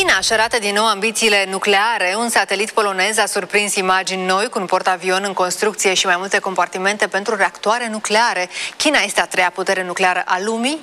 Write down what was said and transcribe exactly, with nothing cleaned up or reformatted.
China își arată din nou ambițiile nucleare. Un satelit polonez a surprins imagini noi cu un portavion în construcție și mai multe compartimente pentru reactoare nucleare. China este a treia putere nucleară a lumii,